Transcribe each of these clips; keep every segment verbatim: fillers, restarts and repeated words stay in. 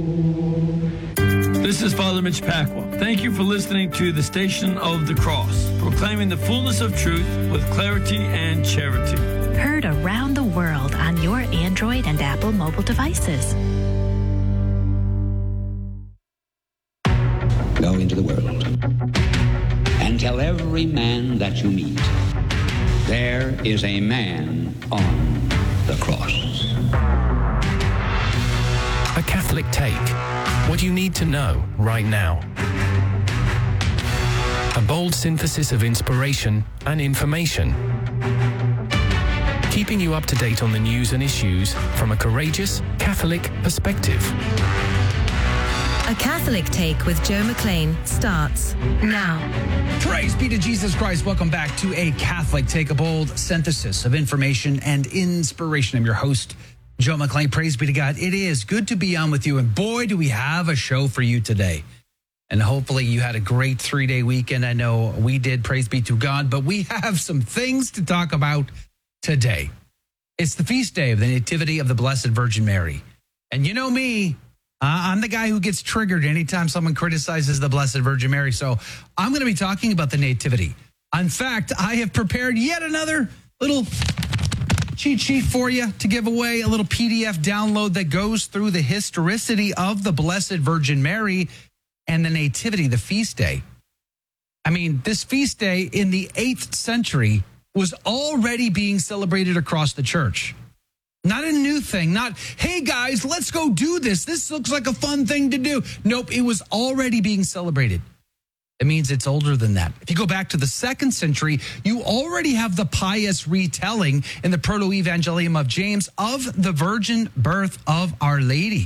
This is Father Mitch Pacwa. Thank you for listening to the Station of the Cross, proclaiming the fullness of truth with clarity and charity. Heard around the world on your Android and Apple mobile devices. Go into the world and tell every man that you meet, there is a man on the cross. A Catholic Take. What you need to know right now. A bold synthesis of inspiration and information. Keeping you up to date on the news and issues from a courageous Catholic perspective. A Catholic Take with Joe McLean starts now. Praise be to Jesus Christ. Welcome back to A Catholic Take, a bold synthesis of information and inspiration. I'm your host, Joe McLean. Praise be to God. It is good to be on with you. And boy, do we have a show for you today. And hopefully you had a great three-day weekend. I know we did. Praise be to God. But we have some things to talk about today. It's the feast day of the Nativity of the Blessed Virgin Mary. And you know me, Uh, I'm the guy who gets triggered anytime someone criticizes the Blessed Virgin Mary. So I'm going to be talking about the Nativity. In fact, I have prepared yet another little cheat sheet for you to give away, a little P D F download that goes through the historicity of the Blessed Virgin Mary and the Nativity, the feast day. I mean, this feast day in the eighth century was already being celebrated across the church. Not a new thing, not, hey guys, let's go do this. This looks like a fun thing to do. Nope, it was already being celebrated. It means it's older than that. If you go back to the second century, you already have the pious retelling in the Proto-Evangelium of James of the virgin birth of Our Lady,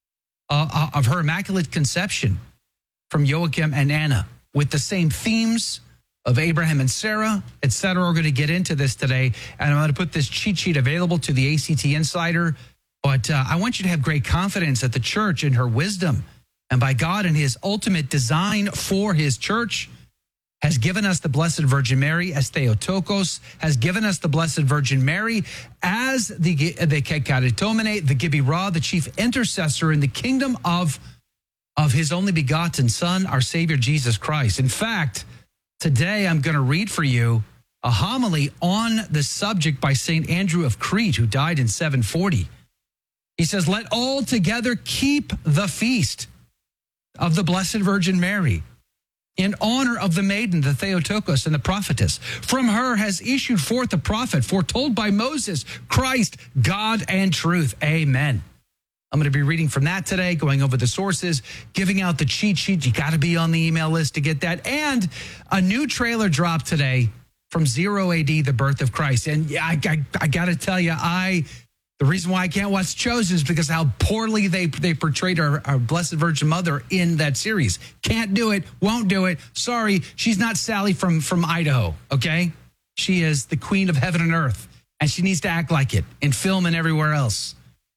uh, of her Immaculate Conception from Joachim and Anna, with the same themes of Abraham and Sarah, et cetera. We're going to get into this today, and I'm going to put this cheat sheet available to the A C T Insider. But uh, I want you to have great confidence that the church in her wisdom and by God and his ultimate design for his church has given us the Blessed Virgin Mary as Theotokos, has given us the Blessed Virgin Mary as the, the Kekaritomene, the Gibirah, the chief intercessor in the kingdom of, of his only begotten Son, our Savior Jesus Christ. In fact, today, I'm going to read for you a homily on the subject by Saint Andrew of Crete, who died in seven forty. He says, let all together keep the feast of the Blessed Virgin Mary in honor of the maiden, the Theotokos, and the prophetess. From her has issued forth a prophet foretold by Moses, Christ, God and truth. Amen. I'm going to be reading from that today, going over the sources, giving out the cheat sheet. You got to be on the email list to get that. And a new trailer dropped today from Zero A D, The Birth of Christ. And yeah, I, I, I got to tell you, I the reason why I can't watch Chosen is because how poorly they, they portrayed our, our Blessed Virgin Mother in that series. Can't do it, won't do it. Sorry, she's not Sally from, from Idaho, okay? She is the queen of heaven and earth, and she needs to act like it in film and everywhere else.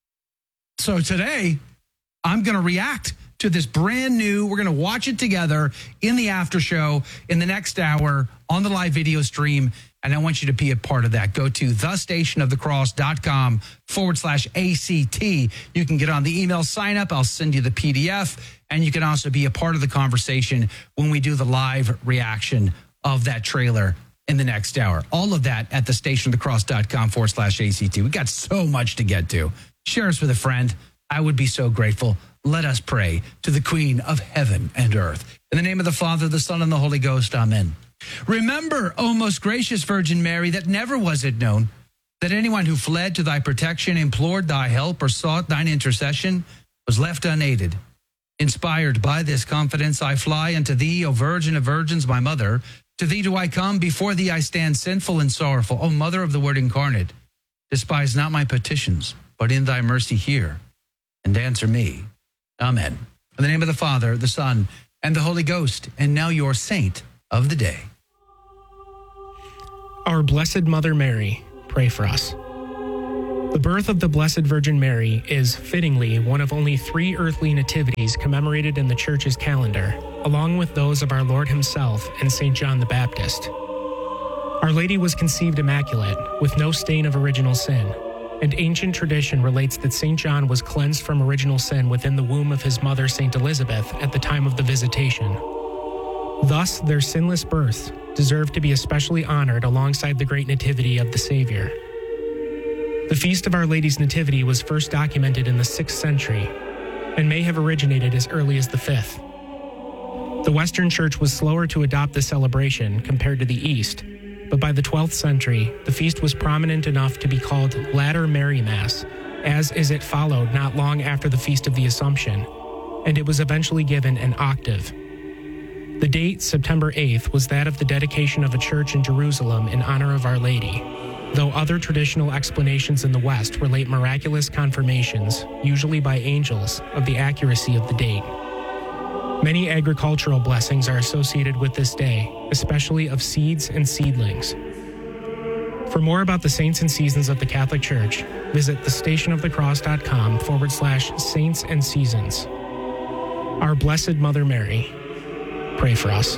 So today, I'm going to react to this brand new, we're going to watch it together in the after show in the next hour on the live video stream. And I want you to be a part of that. Go to thestationofthecross.com forward slash ACT. You can get on the email sign up. I'll send you the P D F. And you can also be a part of the conversation when we do the live reaction of that trailer in the next hour. All of that at thestationofthecross.com forward slash ACT. We got so much to get to. Share us with a friend. I would be so grateful. Let us pray to the Queen of heaven and earth. In the name of the Father, the Son, and the Holy Ghost. Amen. Remember, O most gracious Virgin Mary, that never was it known that anyone who fled to thy protection, implored thy help, or sought thine intercession was left unaided. Inspired by this confidence, I fly unto thee, O Virgin of Virgins, my mother. To thee do I come, before thee I stand sinful and sorrowful. O Mother of the Word incarnate, despise not my petitions, but in thy mercy hear and answer me. Amen. In the name of the Father, the Son, and the Holy Ghost, and now your saint of the day. Our Blessed Mother Mary, pray for us. The birth of the Blessed Virgin Mary is, fittingly, one of only three earthly nativities commemorated in the Church's calendar, along with those of our Lord himself and Saint John the Baptist. Our Lady was conceived immaculate, with no stain of original sin. and ancient tradition relates that Saint John was cleansed from original sin within the womb of his mother, Saint Elizabeth, at the time of the visitation. Thus, their sinless births deserve to be especially honored alongside the great nativity of the Savior. The Feast of Our Lady's Nativity was first documented in the sixth century and may have originated as early as the fifth. The Western Church was slower to adopt the celebration compared to the East, but by the twelfth century, the feast was prominent enough to be called Latter Mary Mass, as is it followed not long after the Feast of the Assumption, and it was eventually given an octave. The date, September eighth, was that of the dedication of a church in Jerusalem in honor of Our Lady, though other traditional explanations in the West relate miraculous confirmations, usually by angels, of the accuracy of the date. Many agricultural blessings are associated with this day, especially of seeds and seedlings. For more about the saints and seasons of the Catholic Church, visit thestationofthecross.com forward slash saints and seasons. Our Blessed Mother Mary, pray for us.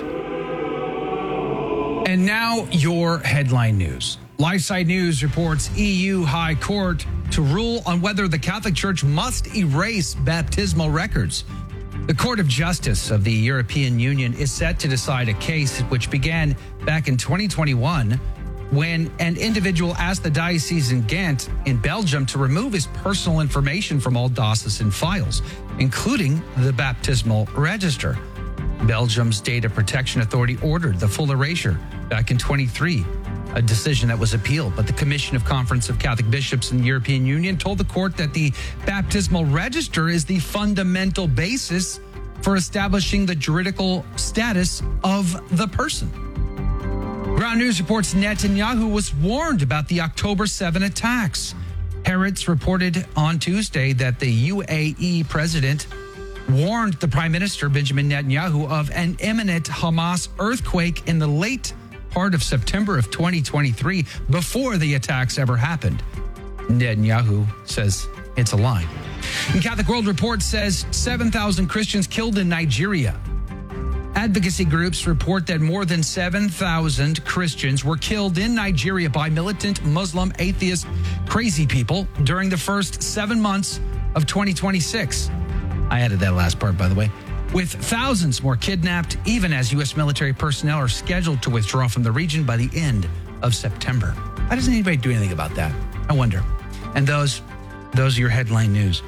And now your headline news. LifeSite News reports E U High Court to rule on whether the Catholic Church must erase baptismal records. The Court of Justice of the European Union is set to decide a case which began back in twenty twenty-one when an individual asked the diocese in Ghent in Belgium to remove his personal information from all diocesan files, including the baptismal register. Belgium's Data Protection Authority ordered the full erasure back in twenty-three, a decision that was appealed. But the Commission of Conference of Catholic Bishops in the European Union told the court that the baptismal register is the fundamental basis for establishing the juridical status of the person. Ground News reports Netanyahu was warned about the October seventh attacks. Haaretz reported on Tuesday that the U A E president warned the Prime Minister, Benjamin Netanyahu, of an imminent Hamas earthquake in the late part of September of twenty twenty-three before the attacks ever happened. Netanyahu says it's a lie. And Catholic World Report says seven thousand Christians killed in Nigeria. Advocacy groups report that more than seven thousand Christians were killed in Nigeria by militant Muslim atheist crazy people during the first seven months of twenty twenty-six. I added that last part, by the way. With thousands more kidnapped, even as U S military personnel are scheduled to withdraw from the region by the end of September. Why doesn't anybody do anything about that? I wonder. And those, those are your headline news.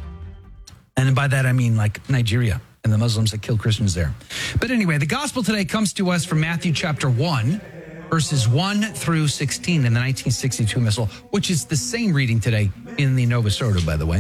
And by that, I mean like Nigeria and the Muslims that kill Christians there. But anyway, the gospel today comes to us from Matthew chapter one, verses one through sixteen in the nineteen sixty-two Missal, which is the same reading today in the Novus Ordo, by the way.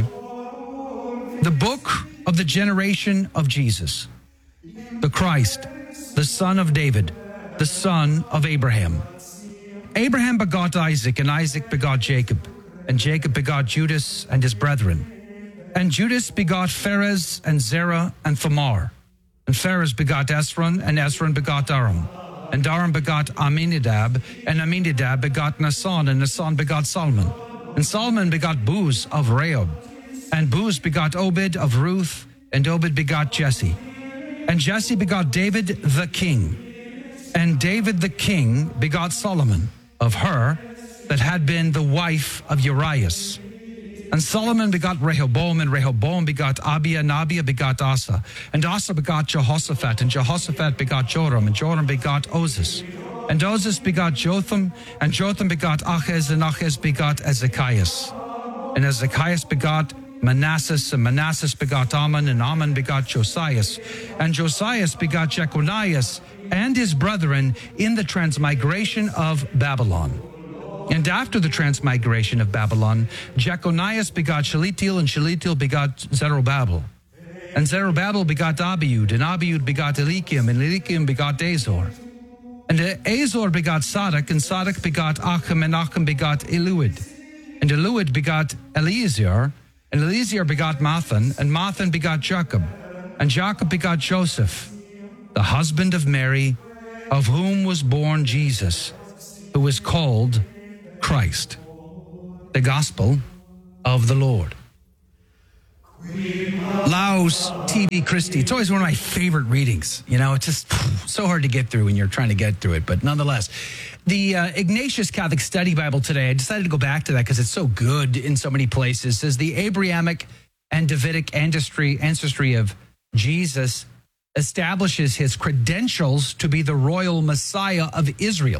The book of the generation of Jesus, the Christ, the son of David, the son of Abraham. Abraham begot Isaac, and Isaac begot Jacob, and Jacob begot Judas and his brethren. And Judas begot Phares and Zerah and Thamar. And Phares begot Esron, and Esron begot Aram. And Aram begot Aminadab, and Aminadab begot Nason, and Nason begot Solomon. And Solomon begot Booz of Rehob. And Booz begot Obed of Ruth, and Obed begot Jesse. And Jesse begot David the king. And David the king begot Solomon of her that had been the wife of Urias. And Solomon begot Rehoboam, and Rehoboam begot Abia, and Abia begot Asa. And Asa begot Jehoshaphat, and Jehoshaphat begot Joram, and Joram begot Ozis. And Ozis begot Jotham, and Jotham begot Achiz, and Achiz begot Ezekias. And Ezekias begot Manassas, and Manassas begot Ammon, and Ammon begot Josias. And Josias begot Jeconias and his brethren in the transmigration of Babylon. And after the transmigration of Babylon, Jeconias begot Shealtiel, and Shealtiel begot Zerubbabel. And Zerubbabel begot Abiud, and Abiud begot Eliakim, and Eliakim begot Azor. And Azor begot Sadak, and Sadak begot Achim, and Achim begot Eluid. And Eluid begot Eleazar, and Eleazar begot Mathan, and Mathan begot Jacob. And Jacob begot Joseph, the husband of Mary, of whom was born Jesus, who is called Christ. The Gospel of the Lord. Laus T V Christi. It's always one of my favorite readings. You know, it's just so hard to get through when you're trying to get through it. But nonetheless, the uh, Ignatius Catholic Study Bible today, I decided to go back to that because it's so good in so many places, says the Abrahamic and Davidic ancestry, ancestry of Jesus establishes his credentials to be the royal Messiah of Israel.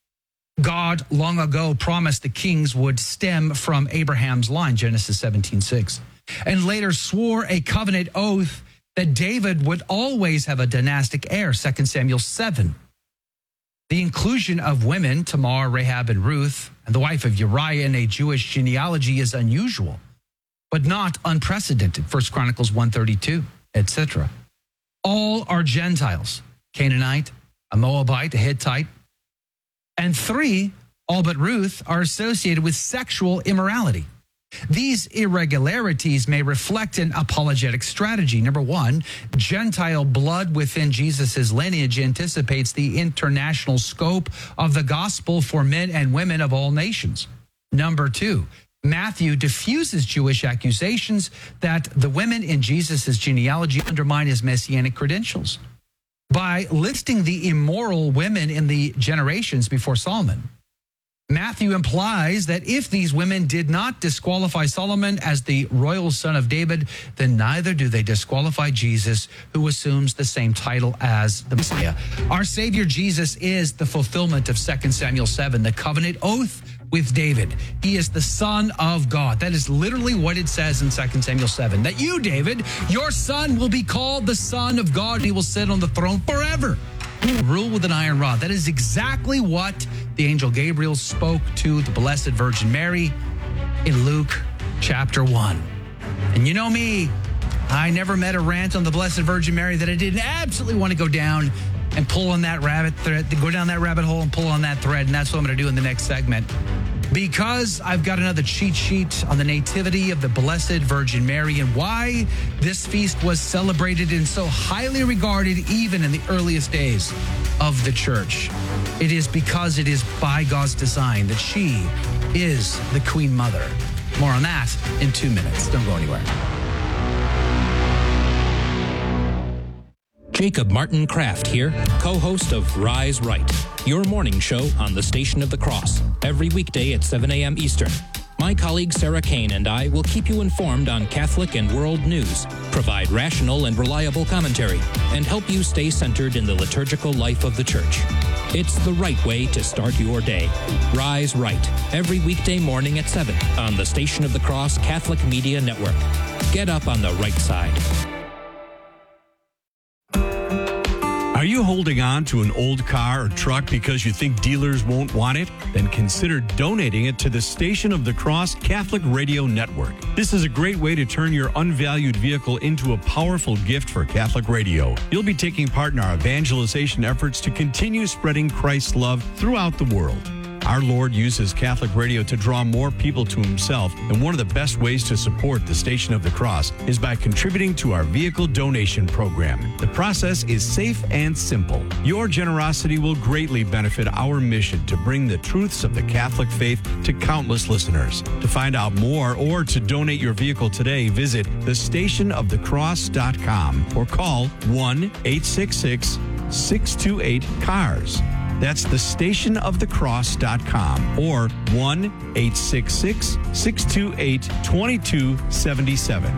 God long ago promised the kings would stem from Abraham's line, Genesis seventeen six, and later swore a covenant oath that David would always have a dynastic heir, Second Samuel seven. The inclusion of women, Tamar, Rahab, and Ruth, and the wife of Uriah in a Jewish genealogy is unusual, but not unprecedented, First Chronicles one thirty-two, et cetera. All are Gentiles, Canaanite, a Moabite, a Hittite, and three, all but Ruth, are associated with sexual immorality. These irregularities may reflect an apologetic strategy. Number one, Gentile blood within Jesus' lineage anticipates the international scope of the gospel for men and women of all nations. Number two, Matthew diffuses Jewish accusations that the women in Jesus' genealogy undermine his messianic credentials. By listing the immoral women in the generations before Solomon, Matthew implies that if these women did not disqualify Solomon as the royal son of David, then neither do they disqualify Jesus, who assumes the same title as the Messiah. Our Savior Jesus is the fulfillment of Second Samuel seven, the covenant oath with David. He is the Son of God. That is literally what it says in Second Samuel seven, that you, David, your son will be called the Son of God, and he will sit on the throne forever. Rule with an iron rod. That is exactly what the angel Gabriel spoke to the Blessed Virgin Mary in Luke chapter one. And you know me, I never met a rant on the Blessed Virgin Mary that I didn't absolutely want to go down and pull on that rabbit thread, go down that rabbit hole and pull on that thread. And that's what I'm going to do in the next segment. Because I've got another cheat sheet on the nativity of the Blessed Virgin Mary and why this feast was celebrated and so highly regarded even in the earliest days of the church. It is because it is by God's design that she is the Queen Mother. More on that in two minutes. Don't go anywhere. Jacob Martin Kraft here, co-host of Rise Right, your morning show on the Station of the Cross, every weekday at seven a.m. Eastern. My colleague Sarah Kane and I will keep you informed on Catholic and world news, provide rational and reliable commentary, and help you stay centered in the liturgical life of the Church. It's the right way to start your day. Rise Right, every weekday morning at seven on the Station of the Cross Catholic Media Network. Get up on the right side. Are you holding on to an old car or truck because you think dealers won't want it? Then consider donating it to the Station of the Cross Catholic Radio Network. This is a great way to turn your unvalued vehicle into a powerful gift for Catholic radio. You'll be taking part in our evangelization efforts to continue spreading Christ's love throughout the world. Our Lord uses Catholic radio to draw more people to himself, and one of the best ways to support the Station of the Cross is by contributing to our vehicle donation program. The process is safe and simple. Your generosity will greatly benefit our mission to bring the truths of the Catholic faith to countless listeners. To find out more or to donate your vehicle today, visit the station of the cross dot com or call one eight six six, six two eight, C A R S. That's the station of the cross dot com or one eight six six, six two eight, two two seven seven.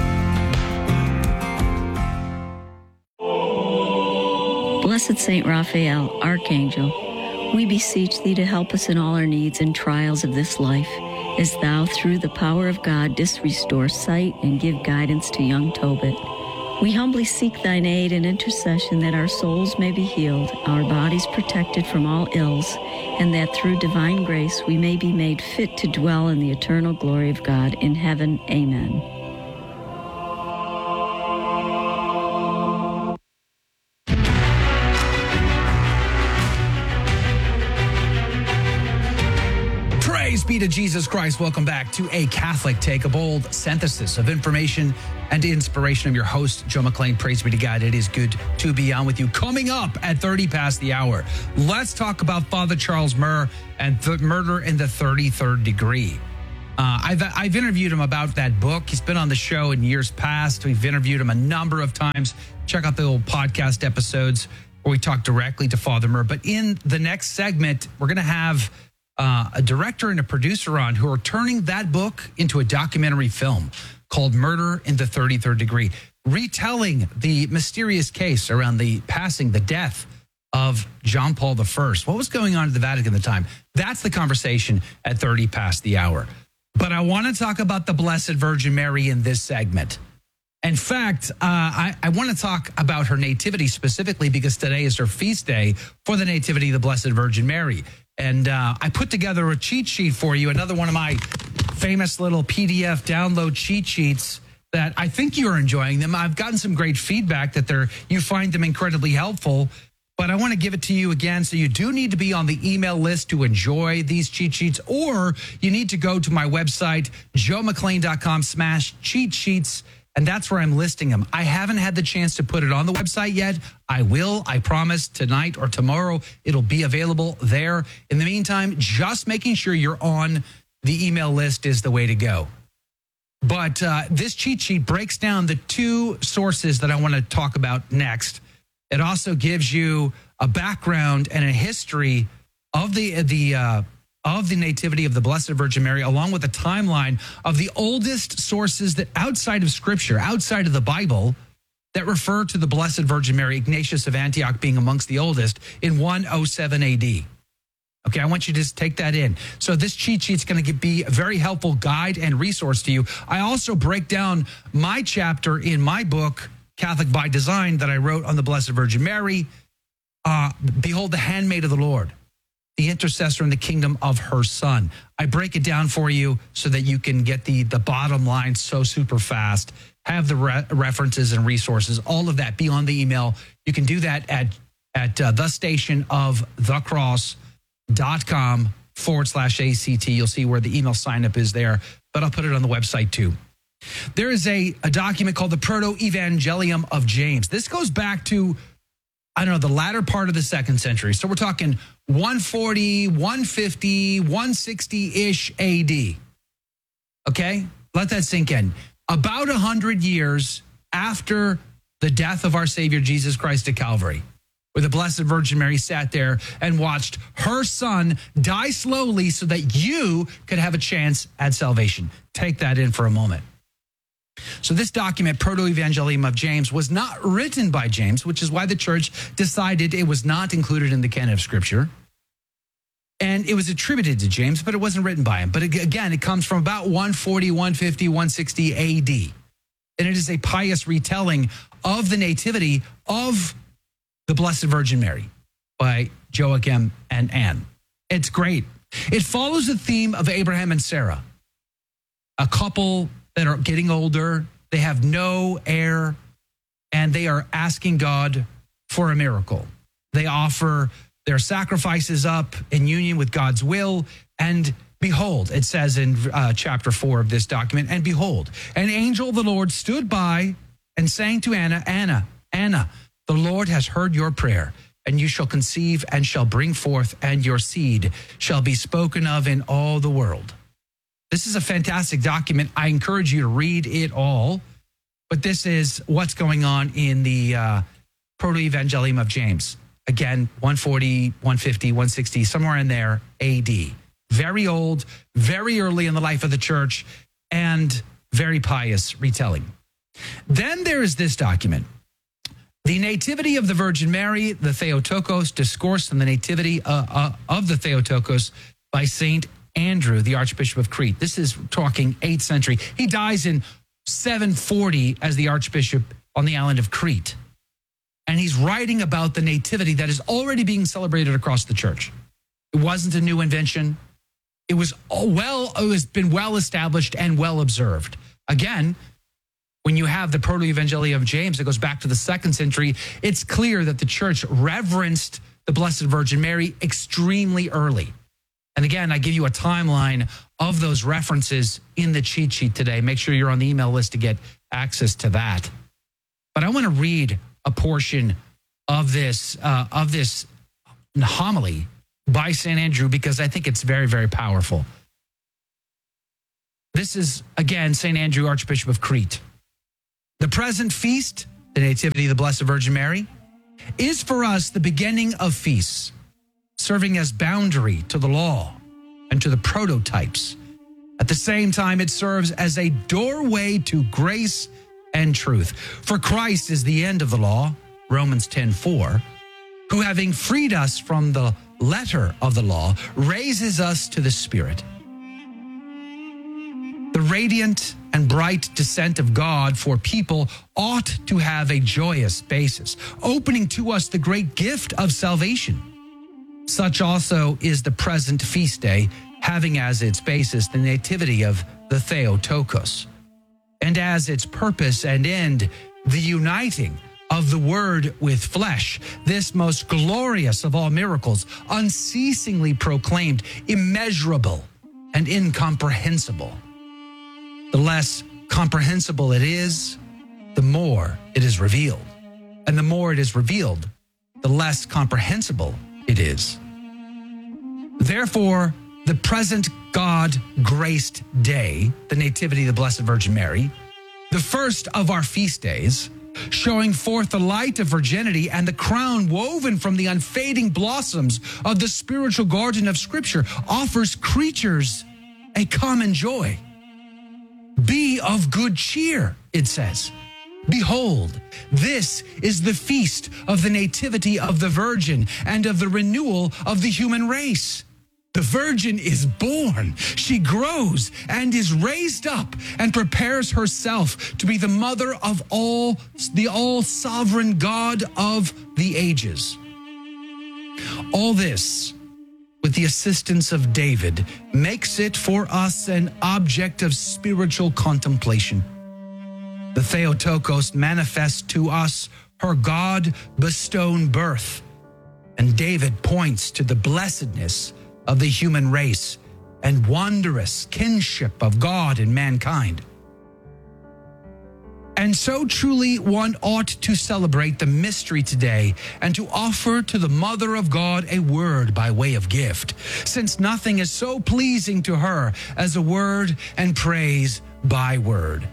Blessed Saint Raphael, Archangel, we beseech thee to help us in all our needs and trials of this life, as thou, through the power of God, didst restore sight and give guidance to young Tobit. We humbly seek thine aid and intercession that our souls may be healed, our bodies protected from all ills, and that through divine grace we may be made fit to dwell in the eternal glory of God in heaven. Amen. Praise be to Jesus Christ. Welcome back to A Catholic Take, a bold synthesis of information and inspiration. I'm your host, Joe McClain. Praise be to God. It is good to be on with you. Coming up at thirty past the hour, let's talk about Father Charles Murr and the murder in the thirty-third degree. Uh, I've I've interviewed him about that book. He's been on the show in years past. We've interviewed him a number of times. Check out the old podcast episodes where we talk directly to Father Murr. But in the next segment, we're going to have uh, a director and a producer on who are turning that book into a documentary film called Murder in the thirty-third Degree, retelling the mysterious case around the passing, the death of John Paul the First. What was going on at the Vatican at the time? That's the conversation at thirty past the hour. But I want to talk about the Blessed Virgin Mary in this segment. In fact, uh, I, I want to talk about her nativity specifically because today is her feast day for the nativity of the Blessed Virgin Mary. And uh, I put together a cheat sheet for you, another one of my famous little P D F download cheat sheets that I think you're enjoying them. I've gotten some great feedback that they're you find them incredibly helpful. But I want to give it to you again. So you do need to be on the email list to enjoy these cheat sheets, or you need to go to my website, joe mcclain dot com slash cheat sheets. And that's where I'm listing them. I haven't had the chance to put it on the website yet. I will, I promise, tonight or tomorrow. It'll be available there. In the meantime, just making sure you're on the email list is the way to go. But uh, this cheat sheet breaks down the two sources that I want to talk about next. It also gives you a background and a history of the the uh, of the nativity of the Blessed Virgin Mary, along with a timeline of the oldest sources that outside of Scripture, outside of the Bible, that refer to the Blessed Virgin Mary, Ignatius of Antioch being amongst the oldest in one oh seven A D. Okay, I want you to just take that in. So this cheat sheet's going to be a very helpful guide and resource to you. I also break down my chapter in my book, Catholic by Design, that I wrote on the Blessed Virgin Mary. Uh, Behold the handmaid of the Lord, the intercessor in the kingdom of her Son. I break it down for you so that you can get the, the bottom line so super fast, have the re- references and resources, all of that be on the email. You can do that at, at uh, the station of the cross dot com forward slash ACT. You'll see where the email sign up is there, but I'll put it on the website too. There is a, a document called the Proto-Evangelium of James. This goes back to, I don't know, the latter part of the second century. So we're talking one forty, one fifty, one sixty-ish A D. Okay? Let that sink in. About one hundred years after the death of our Savior Jesus Christ at Calvary, where the Blessed Virgin Mary sat there and watched her Son die slowly so that you could have a chance at salvation. Take that in for a moment. So this document, Proto-Evangelium of James, was not written by James, which is why the church decided it was not included in the canon of Scripture. And it was attributed to James, but it wasn't written by him. But again, it comes from about one forty, one fifty, one sixty A D. And it is a pious retelling of the nativity of the Blessed Virgin Mary by Joachim and Anne. It's great. It follows the theme of Abraham and Sarah, a couple that are getting older, they have no heir, and they are asking God for a miracle. They offer their sacrifices up in union with God's will, and behold, it says in uh, chapter four of this document, and behold, an angel of the Lord stood by and saying to Anna, Anna, Anna, the Lord has heard your prayer, and you shall conceive and shall bring forth, and your seed shall be spoken of in all the world. This is a fantastic document. I encourage you to read it all. But this is what's going on in the uh, Proto-Evangelium of James. Again, one forty, one fifty, one sixty, somewhere in there, A D. Very old, very early in the life of the church, and very pious retelling. Then there is this document, The Nativity of the Virgin Mary, the Theotokos, Discourse on the Nativity uh, uh, of the Theotokos by Saint Andrew, the Archbishop of Crete. This is talking eighth century. He dies in seven forty as the Archbishop on the island of Crete. And he's writing about the nativity that is already being celebrated across the church. It wasn't a new invention. It was well, it has been well established and well observed. Again, when you have the Proto-Evangelium of James, it goes back to the second century. It's clear that the church reverenced the Blessed Virgin Mary extremely early. And again, I give you a timeline of those references in the cheat sheet today. Make sure you're on the email list to get access to that. But I want to read a portion of this uh, of this homily by Saint Andrew because I think it's very, very powerful. This is, again, Saint Andrew, Archbishop of Crete. The present feast, the Nativity of the Blessed Virgin Mary, is for us the beginning of feasts, serving as boundary to the law and to the prototypes. At the same time, it serves as a doorway to grace and truth. For Christ is the end of the law, Romans ten four, who having freed us from the letter of the law, raises us to the Spirit. The radiant and bright descent of God for people ought to have a joyous basis, opening to us the great gift of salvation. Such also is the present feast day, having as its basis the nativity of the Theotokos, and as its purpose and end the uniting of the Word with flesh, this most glorious of all miracles, unceasingly proclaimed, immeasurable and incomprehensible. The less comprehensible it is, the more it is revealed. And the more it is revealed, the less comprehensible it is. Therefore, the present God-graced day, the Nativity of the Blessed Virgin Mary, the first of our feast days, showing forth the light of virginity and the crown woven from the unfading blossoms of the spiritual garden of Scripture, offers creatures a common joy. Be of good cheer, it says. Behold, this is the feast of the nativity of the Virgin and of the renewal of the human race. The Virgin is born, she grows and is raised up and prepares herself to be the mother of all, the all-sovereign God of the ages. All this, with the assistance of David, makes it for us an object of spiritual contemplation. The Theotokos manifests to us her God-bestowed birth, and David points to the blessedness of the human race and wondrous kinship of God and mankind. And so truly one ought to celebrate the mystery today and to offer to the Mother of God a word by way of gift, since nothing is so pleasing to her as a word and praise by word.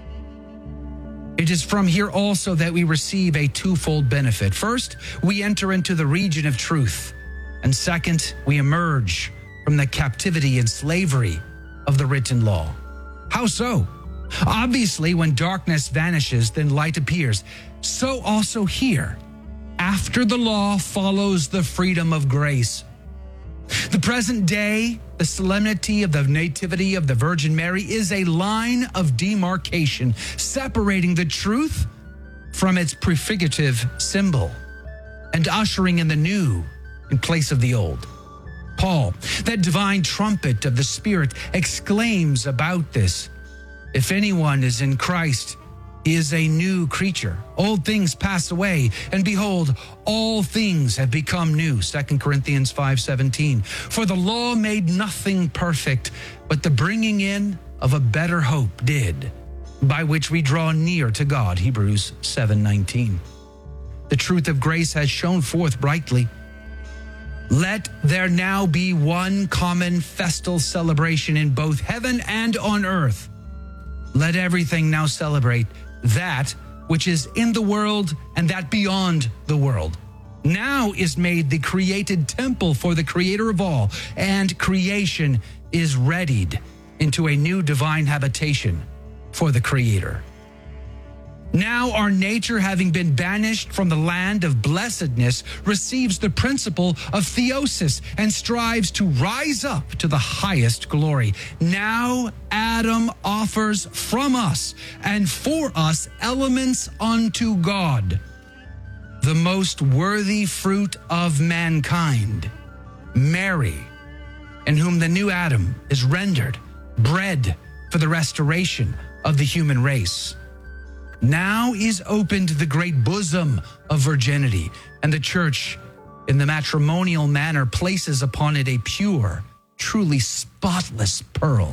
It is from here also that we receive a twofold benefit. First, we enter into the region of truth, and second, we emerge from the captivity and slavery of the written law. How so? Obviously, when darkness vanishes, then light appears. So also here, after the law follows the freedom of grace. The present day, the solemnity of the Nativity of the Virgin Mary, is a line of demarcation separating the truth from its prefigurative symbol and ushering in the new in place of the old. Paul, that divine trumpet of the Spirit, exclaims about this: if anyone is in Christ, he is a new creature. Old things pass away, and behold, all things have become new. Second Corinthians five seventeen. For the law made nothing perfect, but the bringing in of a better hope did, by which we draw near to God. Hebrews seven nineteen. The truth of grace has shone forth brightly. Let there now be one common festal celebration in both heaven and on earth. Let everything now celebrate that which is in the world and that beyond the world. Now is made the created temple for the Creator of all, and creation is readied into a new divine habitation for the Creator. Now our nature, having been banished from the land of blessedness, receives the principle of theosis and strives to rise up to the highest glory. Now Adam offers from us and for us elements unto God, the most worthy fruit of mankind, Mary, in whom the new Adam is rendered bread for the restoration of the human race. Now is opened the great bosom of virginity, and the church, in the matrimonial manner, places upon it a pure, truly spotless pearl.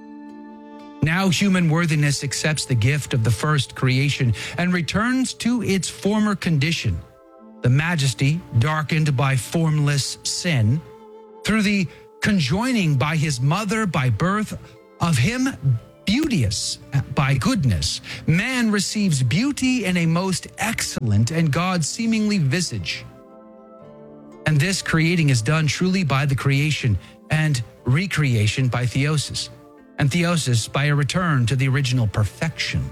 Now human worthiness accepts the gift of the first creation and returns to its former condition, the majesty darkened by formless sin, through the conjoining by his mother by birth Of him, beauteous by goodness, man receives beauty in a most excellent and God seemingly visage. And this creating is done truly by the creation, and recreation by theosis, and theosis by a return to the original perfection.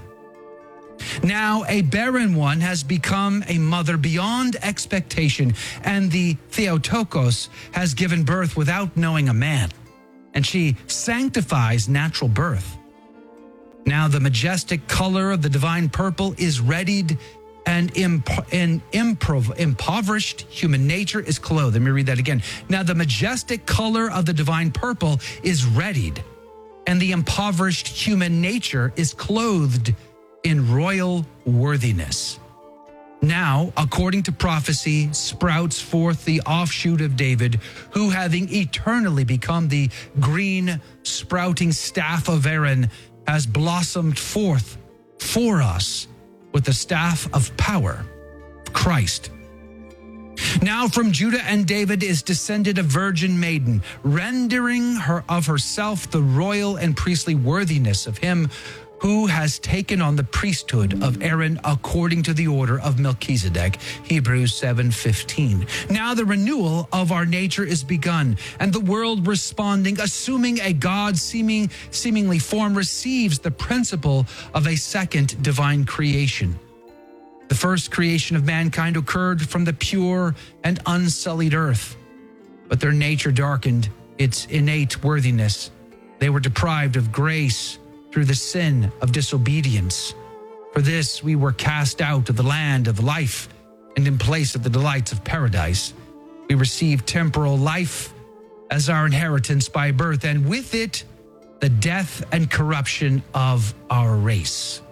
Now a barren one has become a mother beyond expectation, and the Theotokos has given birth without knowing a man, and she sanctifies natural birth. Now the majestic color of the divine purple is readied, and imp- and improv- impoverished human nature is clothed. Let me read that again. Now the majestic color of the divine purple is readied, and the impoverished human nature is clothed in royal worthiness. Now, according to prophecy, sprouts forth the offshoot of David, who, having eternally become the green sprouting staff of Aaron, has blossomed forth for us with the staff of power, Christ. Now from Judah and David is descended a virgin maiden, rendering her of herself the royal and priestly worthiness of him who has taken on the priesthood of Aaron according to the order of Melchizedek, Hebrews seven fifteen. Now the renewal of our nature is begun, and the world responding, assuming a God seeming, seemingly form, receives the principle of a second divine creation. The first creation of mankind occurred from the pure and unsullied earth, but their nature darkened its innate worthiness. They were deprived of grace through the sin of disobedience. For this we were cast out of the land of life, and in place of the delights of paradise, we received temporal life as our inheritance by birth, and with it, the death and corruption of our race.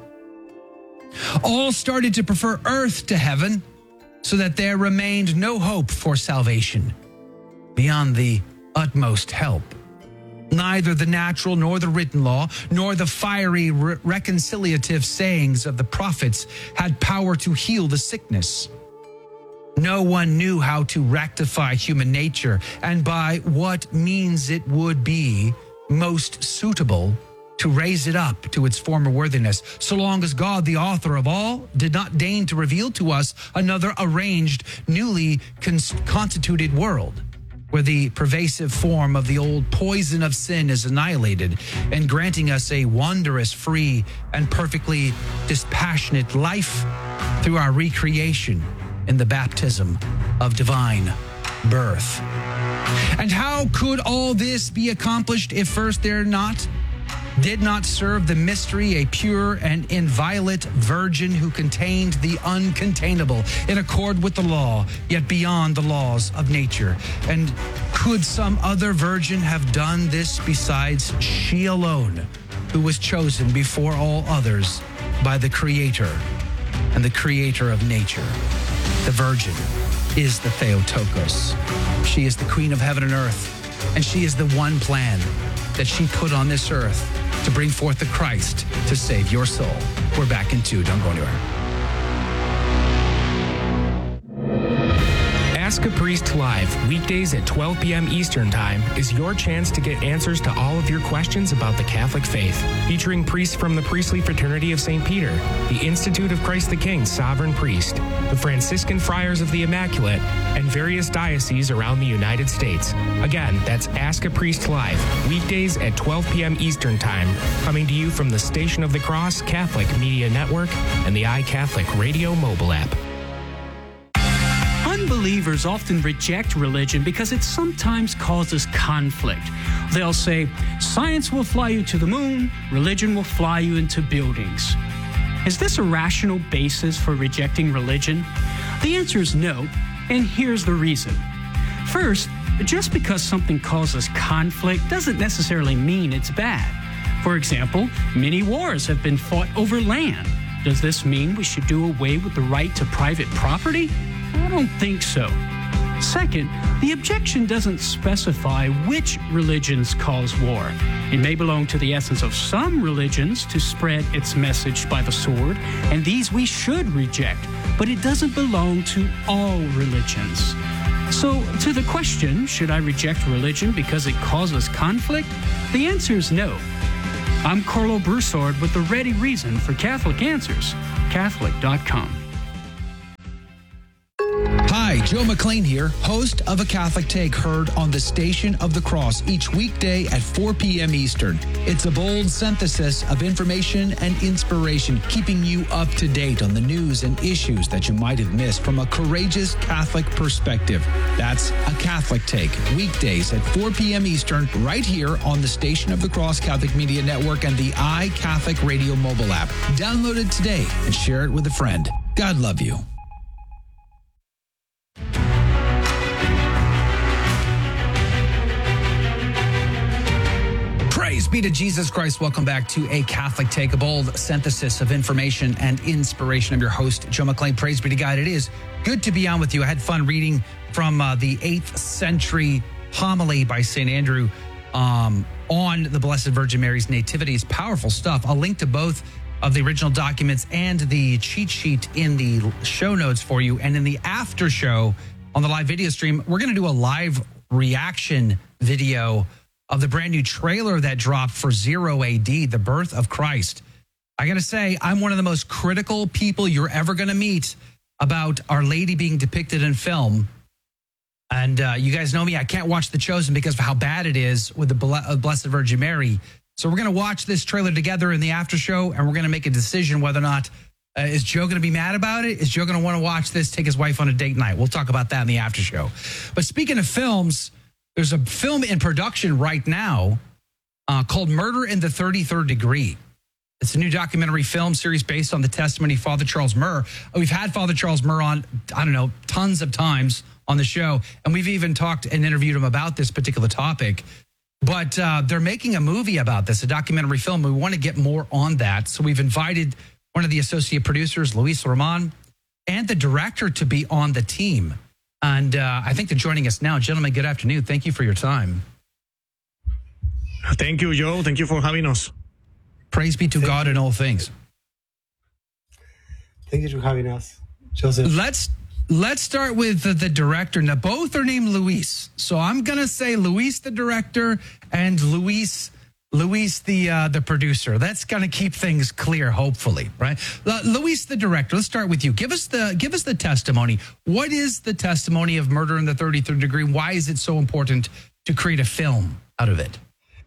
All started to prefer earth to heaven, so that there remained no hope for salvation beyond the utmost help. Neither the natural nor the written law, nor the fiery re- reconciliative sayings of the prophets had power to heal the sickness. No one knew how to rectify human nature and by what means it would be most suitable to raise it up to its former worthiness, so long as God, the author of all, did not deign to reveal to us another arranged, newly cons- constituted world, where the pervasive form of the old poison of sin is annihilated, and granting us a wondrous, free, and perfectly dispassionate life through our recreation in the baptism of divine birth. And how could all this be accomplished if first there not did not serve the mystery a pure and inviolate virgin who contained the uncontainable in accord with the law, yet beyond the laws of nature? And could some other virgin have done this besides she alone, who was chosen before all others by the Creator and the Creator of nature? The virgin is the Theotokos. She is the queen of heaven and earth, and she is the one plan that she put on this earth to bring forth the Christ to save your soul. We're back in two. Don't go anywhere. Ask a Priest Live, weekdays at twelve p.m. Eastern Time, is your chance to get answers to all of your questions about the Catholic faith. Featuring priests from the Priestly Fraternity of Saint Peter, the Institute of Christ the King Sovereign Priest, the Franciscan Friars of the Immaculate, and various dioceses around the United States. Again, that's Ask a Priest Live, weekdays at twelve p.m. Eastern Time, coming to you from the Station of the Cross Catholic Media Network and the iCatholic Radio mobile app. Unbelievers often reject religion because it sometimes causes conflict. They'll say, science will fly you to the moon, religion will fly you into buildings. Is this a rational basis for rejecting religion? The answer is no, and here's the reason. First, just because something causes conflict doesn't necessarily mean it's bad. For example, many wars have been fought over land. Does this mean we should do away with the right to private property? I don't think so. Second, the objection doesn't specify which religions cause war. It may belong to the essence of some religions to spread its message by the sword, and these we should reject, but it doesn't belong to all religions. So, to the question, should I reject religion because it causes conflict? The answer is no. I'm Carlo Broussard with the ready reason for Catholic Answers, Catholic dot com. Hi, Joe McClain here, host of A Catholic Take, heard on the Station of the Cross each weekday at four p.m. Eastern. It's a bold synthesis of information and inspiration, keeping you up to date on the news and issues that you might have missed from a courageous Catholic perspective. That's A Catholic Take, weekdays at four p.m. Eastern, right here on the Station of the Cross Catholic Media Network and the iCatholic Radio mobile app. Download it today and share it with a friend. God love you. Praise be to Jesus Christ. Welcome back to A Catholic Take, a bold synthesis of information and inspiration. I'm your host, Joe McClain. Praise be to God. It is good to be on with you. I had fun reading from uh, the eighth century homily by Saint Andrew um, on the Blessed Virgin Mary's nativity. It's powerful stuff. I'll link to both of the original documents and the cheat sheet in the show notes for you. And in the after show on the live video stream, we're going to do a live reaction video of the brand new trailer that dropped for Zero A D, The Birth of Christ. I got to say, I'm one of the most critical people you're ever going to meet about Our Lady being depicted in film. And uh, you guys know me, I can't watch The Chosen because of how bad it is with the Blessed Virgin Mary. So we're going to watch this trailer together in the after show, and we're going to make a decision whether or not, uh, is Joe going to be mad about it? Is Joe going to want to watch this, take his wife on a date night? We'll talk about that in the after show. But speaking of films, there's a film in production right now uh, called Murder in the thirty-third Degree. It's a new documentary film series based on the testimony of Father Charles Murr. We've had Father Charles Murr on, I don't know, tons of times on the show, and we've even talked and interviewed him about this particular topic. But uh, they're making a movie about this, a documentary film. We want to get more on that. So we've invited one of the associate producers, Luis Roman, and the director to be on the team. And uh, I think they're joining us now. Gentlemen, good afternoon. Thank you for your time. Thank you, Joe. Thank you for having us. Praise be to Thank God you. in all things. Thank you for having us, Joseph. Let's let's start with the, the director. Now, both are named Luis. So I'm going to say Luis, the director, and Luis Luis, the uh, the producer. That's going to keep things clear, hopefully, right? Uh, Luis, the director. Let's start with you. Give us the give us the testimony. What is the testimony of Murder in the thirty-third Degree? Why is it so important to create a film out of it?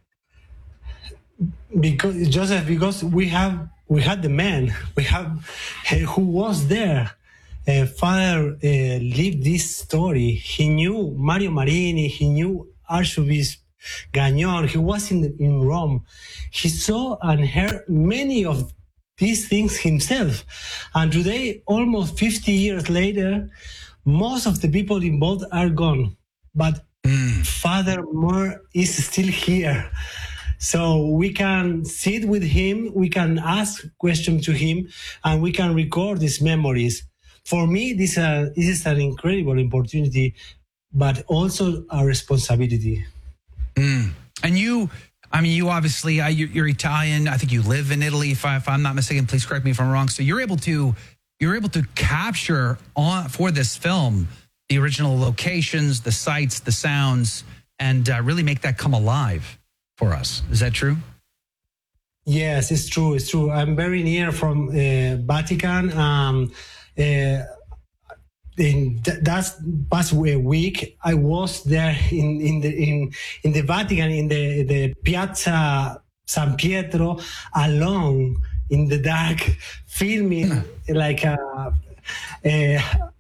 Because Joseph, because we have we had the man we have uh, who was there. Uh, Father uh, lived this story. He knew Mario Marini. He knew Archbishop Gagnon. He was in, in Rome. He saw and heard many of these things himself. And today, almost fifty years later, most of the people involved are gone. But mm. Father Murr is still here. So we can sit with him, we can ask questions to him, and we can record these memories. For me, this, uh, this is an incredible opportunity, but also a responsibility. Mm. And you, I mean, you obviously, uh, you're, you're Italian. I think you live in Italy, if, I, if I'm not mistaken. Please correct me if I'm wrong. So you're able to, you're able to capture on for this film the original locations, the sights, the sounds, and uh, really make that come alive for us. Is that true? Yes, it's true. It's true. I'm very near from uh, Vatican. Um, uh, In th- that's past week, I was there in, in the in in the Vatican, in the, the Piazza San Pietro, alone in the dark, filming mm. like uh, uh,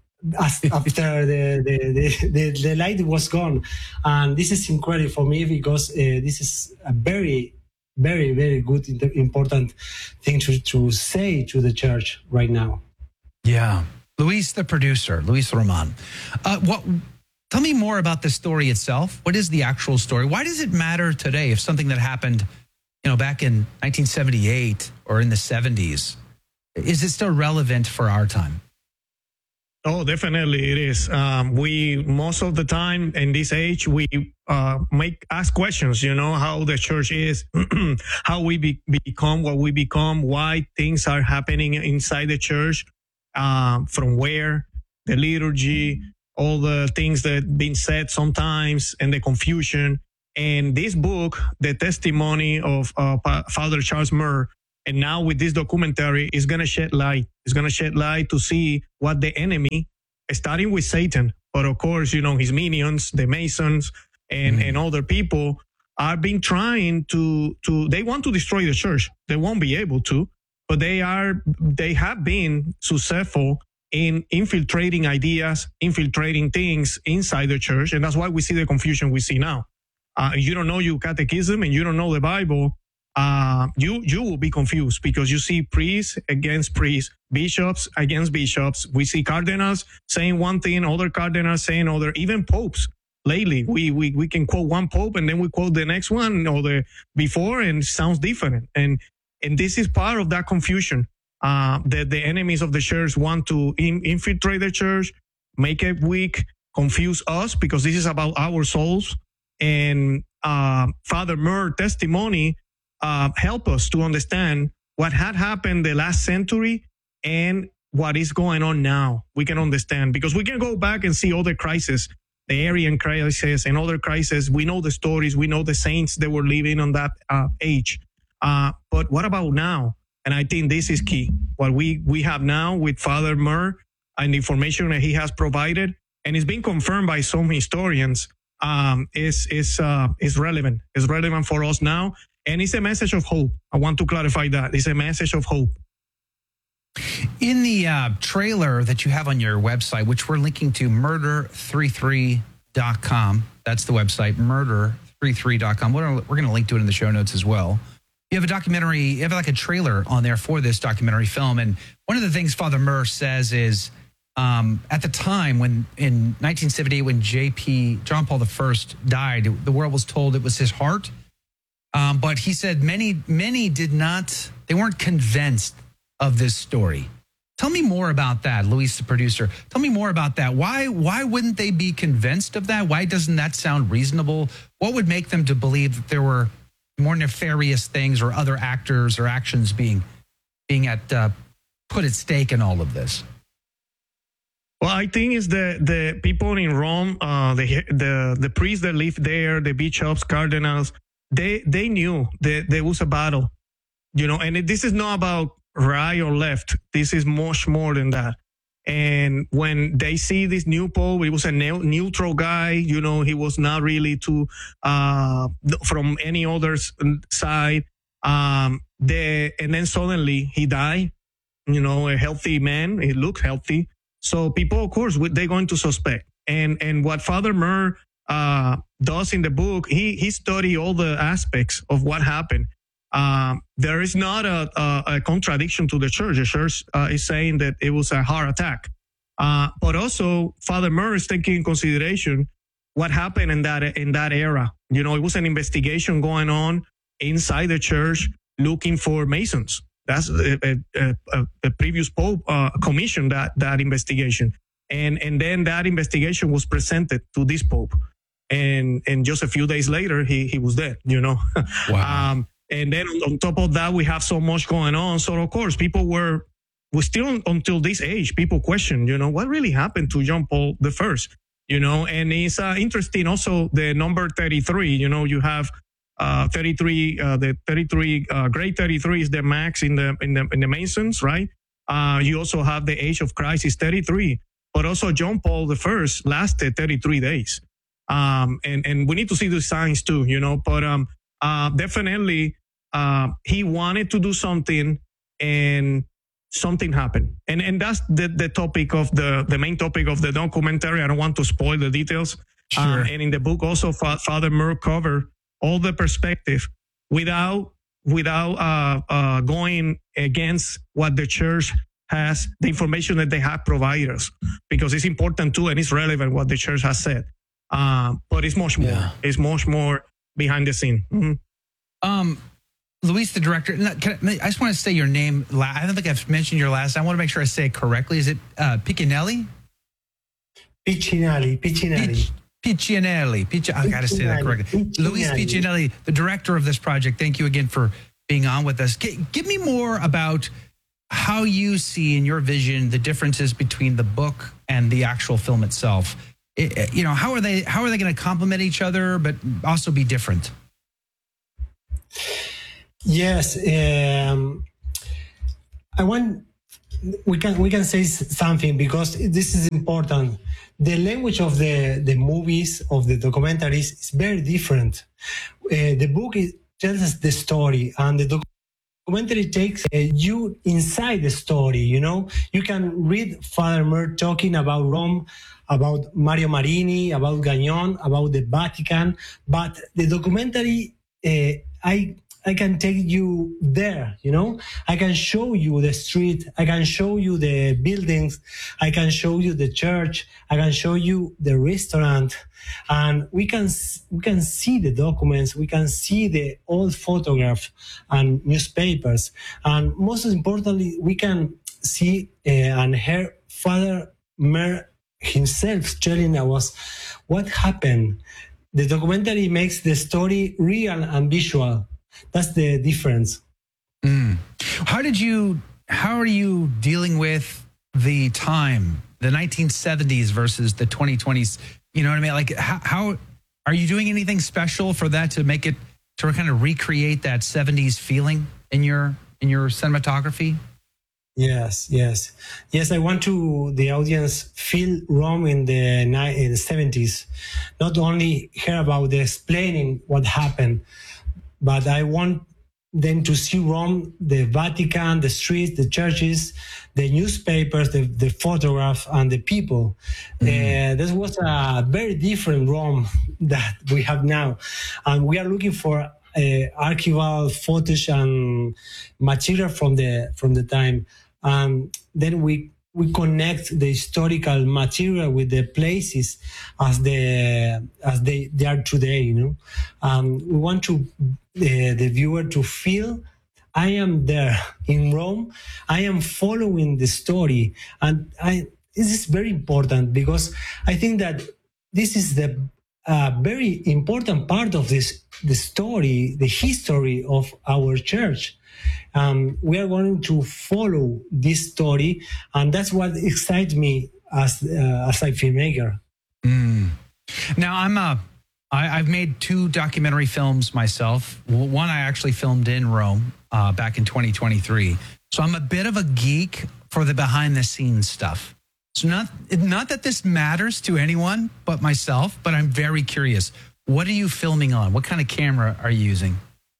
after the the, the the light was gone, and this is incredible for me because uh, this is a very very very good important thing to to say to the church right now. Yeah. Luis, the producer, Luis Roman. Uh, what? Tell me more about the story itself. What is the actual story? Why does it matter today if something that happened, you know, back in nineteen seventy-eight or in the seventies, is it still relevant for our time? Oh, definitely it is. Um, we, most of the time in this age, we uh, make ask questions, you know, how the church is, how we be, become what we become, why things are happening inside the church. Um, from where, the liturgy, all the things that been said sometimes, and the confusion. And this book, the testimony of uh, Father Charles Murr, and now with this documentary, is going to shed light. It's going to shed light to see what the enemy, starting with Satan, but of course, you know, his minions, the Masons, and, mm-hmm. and other people, are been trying to, to, they want to destroy the church. They won't be able to, but they are, they have been successful in infiltrating ideas, infiltrating things inside the church. And that's why we see the confusion we see now. Uh, you don't know your catechism and you don't know the Bible, uh, you, you will be confused because you see priests against priests, bishops against bishops. We see cardinals saying one thing, other cardinals saying other, even popes. Lately, we, we, we can quote one pope and then we quote the next one or the before and it sounds different. And, and this is part of that confusion. Uh, that the enemies of the church want to in, infiltrate the church, make it weak, confuse us because this is about our souls. And uh, Father Murr's testimony uh, help us to understand what had happened the last century and what is going on now. We can understand because we can go back and see other crises, the Arian crisis and other crises. We know the stories. We know the saints that were living on that uh, age. Uh, but what about now? And I think this is key. What we, we have now with Father Murr and the information that he has provided, and it's been confirmed by some historians, um, is, is, uh, is relevant. It's relevant for us now. And it's a message of hope. I want to clarify that. It's a message of hope. In the uh, trailer that you have on your website, which we're linking to murder thirty-three dot com, that's the website, murder thirty-three dot com. We're, we're going to link to it in the show notes as well. You have a documentary, you have like a trailer on there for this documentary film. And one of the things Father Murr says is um, at the time when in nineteen seventy-eight, when J P, John Paul the First died, the world was told it was his heart. Um, but he said many, many did not, they weren't convinced of this story. Tell me more about that, Luis, the producer. Tell me more about that. Why, why wouldn't they be convinced of that? Why doesn't that sound reasonable? What would make them to believe that there were more nefarious things or other actors or actions being being at uh, put at stake in all of this? Well, I think it's the the people in Rome, uh, the the the priests that lived there, the bishops, cardinals. They they knew that there was a battle, you know. And it, this is not about right or left. This is much more than that. And when they see this new pope, it was a ne- neutral guy. You know, he was not really too uh, from any other side. Um, the, and then suddenly he died. You know, a healthy man. He looked healthy. So people, of course, they're going to suspect. And and what Father Murr uh, does in the book, he he studied all the aspects of what happened. Um, there is not a, a, a contradiction to the church. The church uh, is saying that it was a heart attack. Uh, but also Father Murr is taking in consideration what happened in that, in that era. You know, it was an investigation going on inside the church looking for Masons. That's a, a, a, a previous Pope uh, commissioned that, that investigation. And, and then that investigation was presented to this Pope. And, and just a few days later, he, he was dead, you know. Wow. um, And then on top of that, we have so much going on. So, of course, people were, were still until this age, people question, you know, what really happened to John Paul the First, you know, and it's uh, interesting also the number thirty-three, you know, you have uh, thirty-three, uh, the thirty-three, uh, grade thirty-three is the max in the, in the, in the Masons, right? Uh, you also have the age of Christ is thirty-three, but also John Paul the First lasted thirty-three days. Um, and, and we need to see the signs too, you know, but um, uh, definitely, Uh, he wanted to do something and something happened. And and that's the, the topic of the, the main topic of the documentary. I don't want to spoil the details. Sure. Um, and in the book also, Fa- Father Murr covered all the perspective without, without uh, uh, going against what the church has, the information that they have provided us, because it's important too and it's relevant what the church has said. Uh, but it's much more. Yeah. It's much more behind the scene. Mm-hmm. Um. Luis, the director, can I, I just want to say your name. I don't think I've mentioned your last. I want to make sure I say it correctly. Is it uh, Piccinelli? Piccinelli. Piccinelli. Piccinelli. Picci- I got to say that correctly. Piccinelli. Luis Piccinelli, the director of this project. Thank you again for being on with us. G- give me more about how you see in your vision the differences between the book and the actual film itself. it, you know, how are they how are they going to complement each other, but also be different? Yes, um, I want we can we can say something because this is important. The language of the the movies, of the documentaries, is very different. Uh, the book is, tells us the story, and the documentary takes uh, you inside the story. You know, you can read Father Mer talking about Rome, about Mario Marini, about Gagnon, about the Vatican, but the documentary, uh, I. I can take you there, you know, I can show you the street. I can show you the buildings. I can show you the church. I can show you the restaurant, and we can, we can see the documents. We can see the old photographs and newspapers. And most importantly, we can see uh, and hear Father Mer himself telling us what happened. The documentary makes the story real and visual. That's the difference. Mm. How did you, how are you dealing with the time, the nineteen seventies versus the twenty twenties? You know what I mean? Like, how, how are you doing anything special for that to make it, to kind of recreate that seventies feeling in your, in your cinematography? Yes, yes. Yes, I want to the audience feel Rome in the, in the seventies. Not only hear about the explaining what happened, but I want them to see Rome, the Vatican, the streets, the churches, the newspapers, the, the photograph, and the people. Mm. Uh, this was a very different Rome that we have now. And we are looking for uh, archival footage and material from the from the time. Um, then we we connect the historical material with the places as the as they, they are today. You know, um, we want to uh, the viewer to feel I am there in Rome. I am following the story, and I this is very important because I think that this is the uh, very important part of this the story, the history of our church. Um, we are going to follow this story, and that's what excites me as uh, as a filmmaker. Mm. Now, I'm a, I, I've made two documentary films myself. One I actually filmed in Rome uh, back in twenty twenty-three. So I'm a bit of a geek for the behind the scenes stuff. So not not that this matters to anyone but myself, but I'm very curious. What are you filming on? What kind of camera are you using?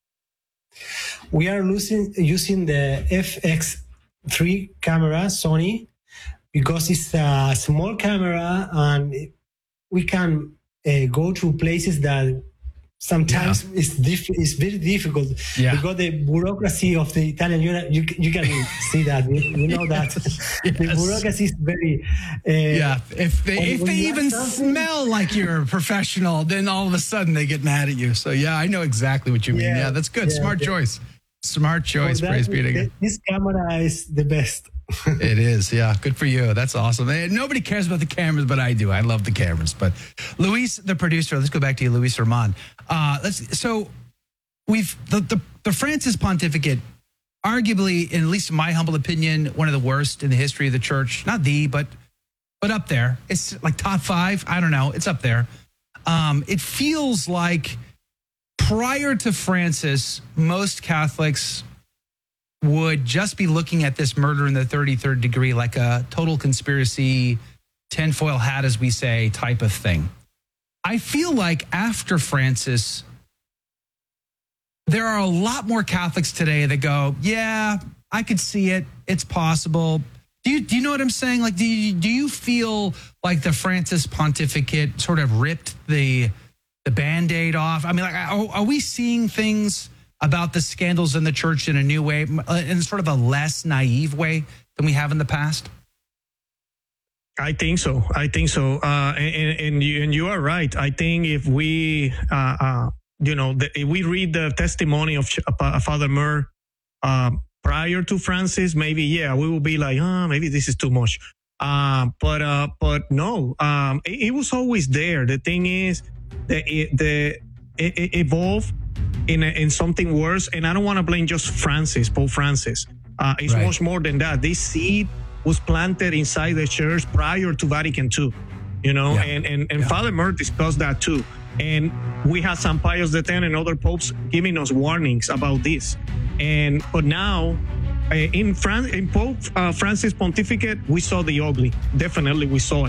We are using, using the F X three camera, Sony, because it's a small camera and we can uh, go to places that sometimes yeah. it's, diff- it's very difficult. Yeah. Because the bureaucracy of the Italian, you, you, you can see that, you, you know that. Yes. The bureaucracy is very... Uh, yeah, if they, if they even smell like you're a professional, then all of a sudden they get mad at you. So yeah, I know exactly what you mean. Yeah, yeah that's good. Yeah, Smart yeah. choice. Smart choice. So Praise be to God. This camera is the best. It is. Yeah. Good for you. That's awesome. Nobody cares about the cameras, but I do. I love the cameras. But Luis, the producer, let's go back to you, Luis Roman. Uh, let's, so we've, the, the, the Francis pontificate, arguably, in at least in my humble opinion, one of the worst in the history of the church. Not the, but, but up there. It's like top five. I don't know. It's up there. Um, it feels like, prior to Francis, most Catholics would just be looking at this murder in the thirty-third degree like a total conspiracy, tinfoil hat, as we say, type of thing. I feel like after Francis, there are a lot more Catholics today that go, yeah, I could see it. It's possible. Do you, do you know what I'm saying? Like, do you, do you feel like the Francis pontificate sort of ripped the... the Band-Aid off? I mean, like, are, are we seeing things about the scandals in the church in a new way, in sort of a less naive way than we have in the past? I think so. I think so. Uh, and, and, you, and you are right. I think if we, uh, uh, you know, the, if we read the testimony of uh, Father Mer uh, prior to Francis, maybe, yeah, we will be like, oh, maybe this is too much. Uh, but uh, but no, um, it, it was always there. The thing is, the the it, it evolved in a, in something worse, and I don't want to blame just Francis, Pope Francis. Uh, it's right. much more than that. This seed was planted inside the church prior to Vatican two. you know, Yeah. and, and, and Yeah. Father Murr discussed that too. And we had Saint Pius the tenth and other popes giving us warnings about this. And but now, uh, in France, in Pope uh, Francis' pontificate, we saw the ugly. Definitely, we saw it.